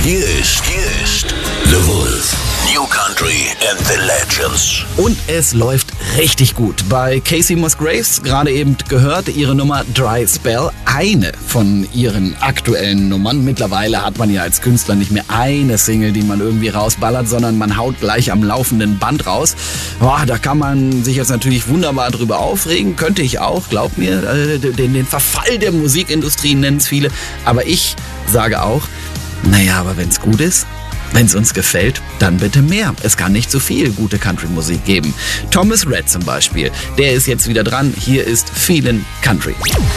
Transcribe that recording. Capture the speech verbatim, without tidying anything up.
Hier ist, hier ist The Wolf. New Country and the Legends. Und es läuft richtig gut. Bei Casey Musgraves, gerade eben gehört, ihre Nummer Dry Spell, eine von ihren aktuellen Nummern. Mittlerweile hat man ja als Künstler nicht mehr eine Single, die man irgendwie rausballert, sondern man haut gleich am laufenden Band raus. Boah, da kann man sich jetzt natürlich wunderbar drüber aufregen. Könnte ich auch, glaub mir, äh, den, den Verfall der Musikindustrie nennen es viele. Aber ich sage auch, naja, aber wenn's gut ist, wenn es uns gefällt, dann bitte mehr. Es kann nicht zu viel gute Country-Musik geben. Thomas Rhett zum Beispiel, der ist jetzt wieder dran. Hier ist Feelin' Country.